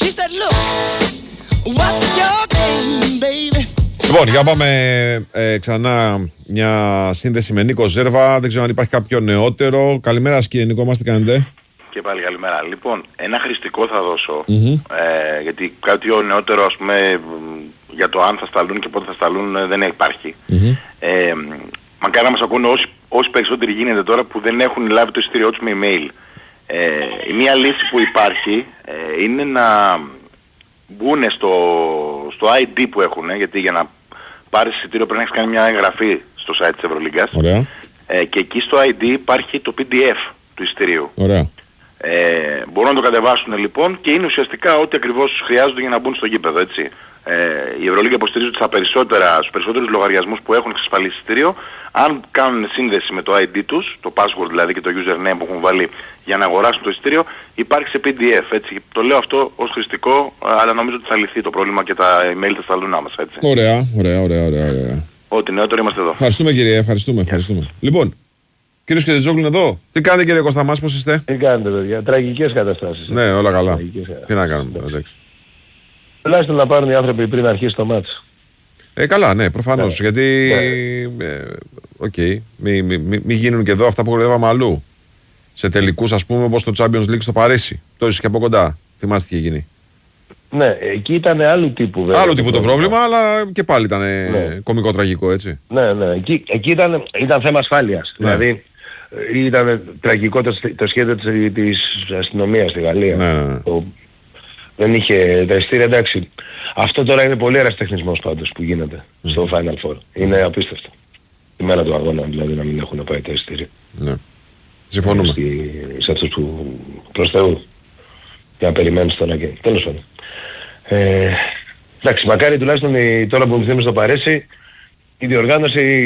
She said, look, what's your game, baby? Λοιπόν, για πάμε ξανά μια σύνδεση με Νίκο Ζέρβα. Δεν ξέρω αν υπάρχει κάποιο νεότερο. Καλημέρα σας, κύριε Νίκο, μας τι κάνετε? Και πάλι καλημέρα. Λοιπόν, ένα χρηστικό θα δώσω, γιατί κάτι νεότερο, ας πούμε, για το αν θα σταλούν και πότε θα σταλούν δεν υπάρχει. Μακάρι να μας ακούνε όσοι περισσότεροι γίνεται τώρα που δεν έχουν λάβει το εισιτήριό τους με email. Η μία λύση που υπάρχει είναι να μπουν στο ID που έχουν, γιατί για να πάρεις εισιτήριο πρέπει να έχεις κάνει μια εγγραφή στο site της Ευρωλίγκας. Ωραία. Και εκεί στο ID υπάρχει το PDF του εισιτηρίου. Ωραία. Μπορούν να το κατεβάσουν λοιπόν και είναι ουσιαστικά ό,τι ακριβώς χρειάζονται για να μπουν στο γήπεδο, έτσι. Η Ευρωλίγκα υποστηρίζει ότι στους περισσότερους λογαριασμούς που έχουν εξασφαλίσει εισιτήριο, αν κάνουν σύνδεση με το ID τους, το password δηλαδή και το username που έχουν βάλει για να αγοράσουν το εισιτήριο, υπάρχει σε PDF, έτσι. Το λέω αυτό ως χρηστικό, αλλά νομίζω ότι θα λυθεί το πρόβλημα και τα email θα σταλούν άμεσα, έτσι. Ωραία. Ό,τι νεότερο είμαστε εδώ. Ευχαριστούμε, κύριε, ευχαριστούμε. Λοιπόν, κύριος Κετετζόγλου είναι εδώ. Τι κάνετε, κύριε Κωσταμάς, πώς είστε? Τι κάνετε, παιδιά? Τραγικές καταστάσεις. Ναι, όλα καλά. Τι να κάνουμε, εντάξει. Τουλάχιστον να πάρουν οι άνθρωποι πριν αρχίσει το μάτς. Καλά, ναι, προφανώς. Γιατί. Μη γίνουν και εδώ αυτά που κοροϊδεύαμε αλλού. Σε τελικούς, ας πούμε, όπως το Champions League στο Παρίσι. Το είσαι και από κοντά. Θυμάστε τι είχε γίνει. Ναι, εκεί ήταν άλλου τύπου βέβαια. Άλλου τύπου το πρόβλημα, αλλά και πάλι ήταν κωμικό τραγικό, έτσι. Ναι. Εκεί ήταν θέμα ασφάλειας. Ναι. Δηλαδή ήταν τραγικό το σχέδιο της αστυνομίας στη Γαλλία. Ναι. Δεν είχε τα εισιτήρια, εντάξει. Αυτό τώρα είναι πολύ ερασιτεχνισμός πάντως που γίνεται στο Final Four. Είναι απίστευτο. Η μέρα του αγώνα δηλαδή να μην έχουν πάει τα εισιτήρια. Ναι. Συμφωνούμε. Σε αυτούς που προς Θεού για να περιμένεις τώρα και τέλος πάντων. Εντάξει, μακάρι τουλάχιστον τώρα που μιλάμε στο Παρίσι η διοργάνωση